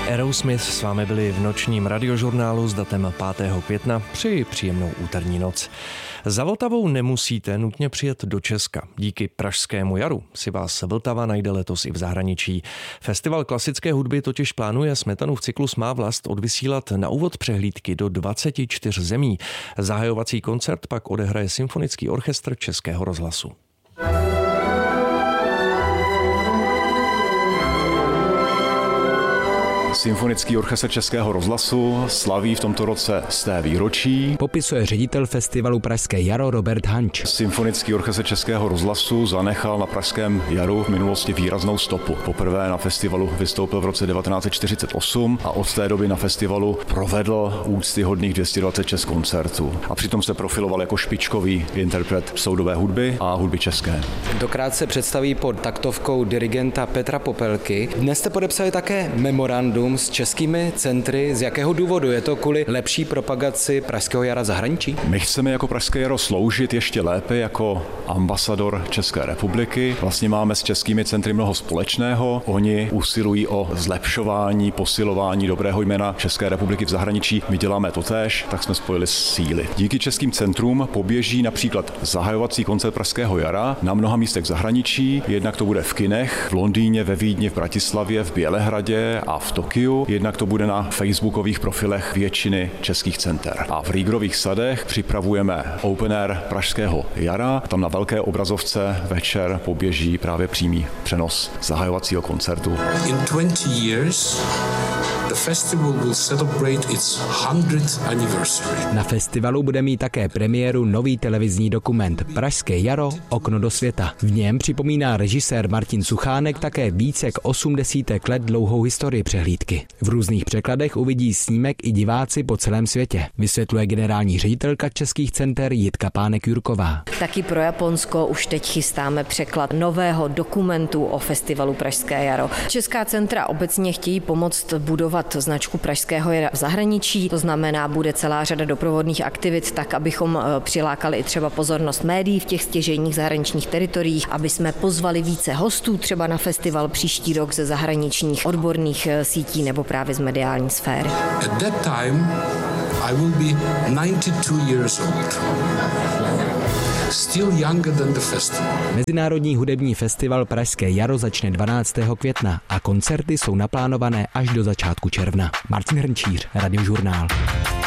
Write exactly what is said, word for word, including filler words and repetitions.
Aerosmith s vámi byli v nočním radiožurnálu s datem pátého května. Přeji příjemnou úterní noc. Za Vltavou nemusíte nutně přijet do Česka. Díky Pražskému jaru si vás Vltava najde letos i v zahraničí. Festival klasické hudby totiž plánuje Smetanův cyklus Má vlast odvysílat na úvod přehlídky do dvaceti čtyř zemí. Zahajovací koncert pak odehraje Symfonický orchestr Českého rozhlasu. Symfonický orchestr Českého rozhlasu slaví v tomto roce sté výročí. Popisuje ředitel festivalu Pražské jaro Robert Hanč. Symfonický orchestr Českého rozhlasu zanechal na Pražském jaru v minulosti výraznou stopu. Poprvé na festivalu vystoupil v roce devatenáct set čtyřicet osm a od té doby na festivalu provedl úctyhodných dvě stě dvacet šest koncertů. A přitom se profiloval jako špičkový interpret soudové hudby a hudby české. Tentokrát se představí pod taktovkou dirigenta Petra Popelky. Dnes jste podepsali také memorandum s českými centry. Z jakého důvodu? Je to kvůli lepší propagaci Pražského jara zahraničí? My chceme jako Pražské jaro sloužit ještě lépe jako ambasador České republiky. Vlastně máme s českými centry mnoho společného. Oni usilují o zlepšování, posilování dobrého jména České republiky v zahraničí. My děláme totéž, tak jsme spojili síly. Díky českým centrům poběží například zahajovací koncert Pražského jara na mnoha místech v zahraničí. Jednak to bude v kinech, v Londýně, ve Vídni, v Bratislavě, v Bělehradě a v Tokiu. Jednak to bude na facebookových profilech většiny českých center. A v Rýgrových sadech připravujeme open air Pražského jara. Tam na velké obrazovce večer poběží právě přímý přenos zahajovacího koncertu. In twenty years the festival will celebrate its hundredth anniversary. Na festivalu bude mít také premiéru nový televizní dokument Pražské jaro – Okno do světa. V něm připomíná režisér Martin Suchánek také více jak osm desítek let dlouhou historii přehlídky. V různých překladech uvidí snímek i diváci po celém světě, vysvětluje generální ředitelka českých center Jitka Pánek-Jurková. Taky pro Japonsko už teď chystáme překlad nového dokumentu o festivalu Pražské jaro. Česká centra obecně chtějí pomoct budovat značku Pražského jara v zahraničí, to znamená, bude celá řada doprovodných aktivit tak, abychom přilákali i třeba pozornost médií v těch stěžejních zahraničních teritoriích, aby jsme pozvali více hostů třeba na festival příští rok ze zahraničních odborných sítí nebo právě z mediální sféry. At that time I will be ninety-two years old. Still younger than the festival. Mezinárodní hudební festival Pražské jaro začne dvanáctého května a koncerty jsou naplánované až do začátku června. Martin Hrnčíř, Radiožurnál.